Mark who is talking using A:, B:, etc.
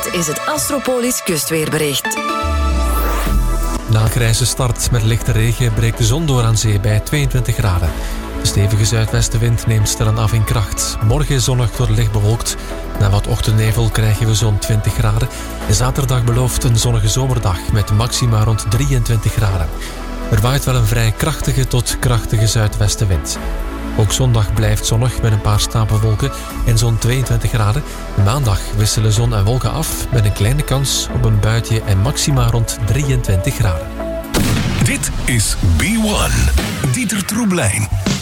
A: Dit is het Astropolis kustweerbericht.
B: Na een grijze start met lichte regen breekt de zon door aan zee bij 22 graden. De stevige zuidwestenwind neemt stilaan af in kracht. Morgen zonnig tot licht bewolkt. Na wat ochtendnevel krijgen we zo'n 20 graden. En zaterdag belooft een zonnige zomerdag met maxima rond 23 graden. Er waait wel een vrij krachtige tot krachtige zuidwestenwind. Ook zondag blijft zonnig met een paar stapelwolken en zo'n 22 graden. Maandag wisselen zon en wolken af met een kleine kans op een buitje en maxima rond 23 graden.
C: Dit is B1. Dieter Troeblein.